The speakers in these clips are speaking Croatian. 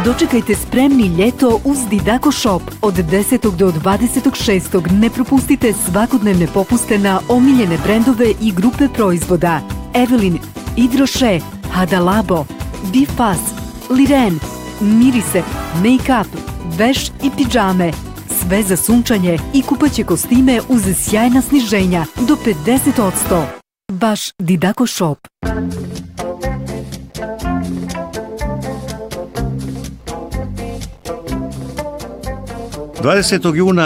Dočekajte spremni ljeto uz Didako Shop. Od 10. do 26. ne propustite svakodnevne popuste na omiljene brendove i grupe proizvoda. Evelyn, Hydroche, Hada Labo, Bifas, Liren, Mirisep, Make-up, veš i pidžame. Sve za sunčanje i kupaće kostime uz sjajna sniženja do 50%. Baš Didako Shop. 20. juna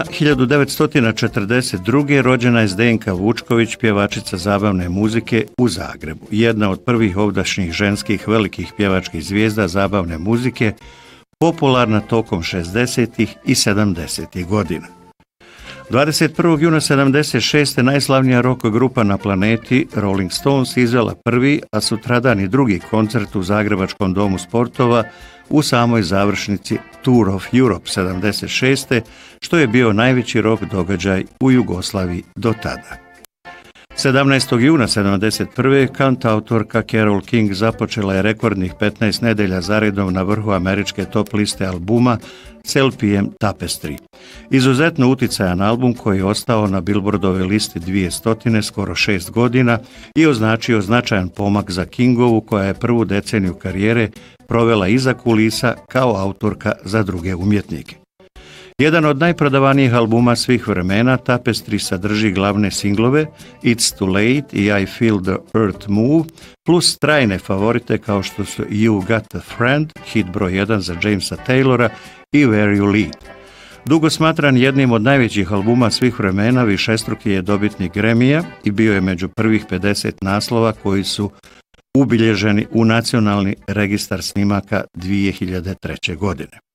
1942. rođena je Zdenka Vučković, pjevačica zabavne muzike u Zagrebu. Jedna od prvih ovdašnjih ženskih velikih pjevačkih zvijezda zabavne muzike, popularna tokom 60. i 70. godina. 21. juna 76. najslavnija rock grupa na planeti, Rolling Stones, izvela prvi, a sutradan i drugi koncert u Zagrebačkom domu sportova u samoj završnici Tour of Europe 76. što je bio najveći rock događaj u Jugoslaviji do tada. 17. juna 71. kantautorka Carole King započela je rekordnih 15 nedelja zaredom na vrhu američke top liste albuma s LP-em Tapestry. Izuzetno uticajan album koji je ostao na Billboardove listi 200 skoro 6 godina i označio značajan pomak za Kingovu, koja je prvu deceniju karijere provela iza kulisa kao autorka za druge umjetnike. Jedan od najprodavanijih albuma svih vremena, Tapestry sadrži glavne singlove It's Too Late i I Feel the Earth Move, plus trajne favorite kao što su You Got a Friend, hit broj 1 za Jamesa Taylora, i Where You Lead. Dugo smatran jednim od najvećih albuma svih vremena, višestruki je dobitnik Grammy-a i bio je među prvih 50 naslova koji su ubilježeni u Nacionalni registar snimaka 2003. godine.